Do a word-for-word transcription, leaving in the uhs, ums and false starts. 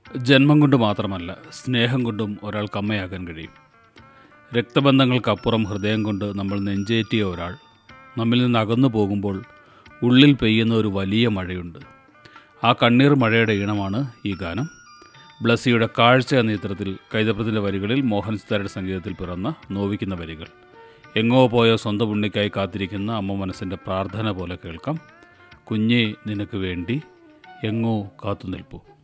ജന്മം കൊണ്ട് മാത്രമല്ല, സ്നേഹം കൊണ്ടും ഒരാൾക്ക് അമ്മയാകാൻ കഴിയും. രക്തബന്ധങ്ങൾക്കപ്പുറം ഹൃദയം കൊണ്ട് നമ്മൾ നെഞ്ചേറ്റിയ ഒരാൾ നമ്മിൽ നിന്ന് അകന്നു പോകുമ്പോൾ ഉള്ളിൽ പെയ്യുന്ന ഒരു വലിയ മഴയുണ്ട്. ആ കണ്ണീർ മഴയുടെ ഈണമാണ് ഈ ഗാനം. ബ്ലസ്സിയുടെ കാഴ്ച എന്ന ചിത്രത്തിൽ കൈതപ്രത്തിൻ്റെ വരികളിൽ മോഹൻ സിതാരയുടെ സംഗീതത്തിൽ പിറന്ന നോവിക്കുന്ന വരികൾ. എങ്ങോ പോയ സ്വന്തം ഉണ്ണിക്കായി കാത്തിരിക്കുന്ന അമ്മ മനസ്സിൻ്റെ പ്രാർത്ഥന പോലെ കേൾക്കാം. കുഞ്ഞേ നിനക്ക് വേണ്ടി എങ്ങോ കാത്തു നിൽപ്പൂ.